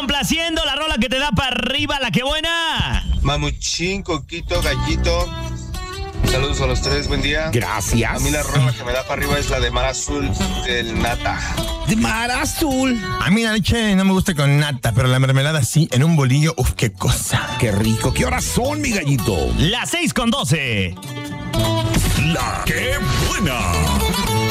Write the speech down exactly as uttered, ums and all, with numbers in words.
complaciendo la rola que te da para arriba, la que buena. Mamuchín, Coquito, Gallito. Saludos a los tres, buen día. Gracias. A mí la rola que me da para arriba es la de Mar Azul del Nata. De Mar Azul. A mí la leche no me gusta con nata, pero la mermelada sí, en un bolillo. Uf, qué cosa. Qué rico. ¿Qué horas son, mi gallito? Las seis con doce. La que buena.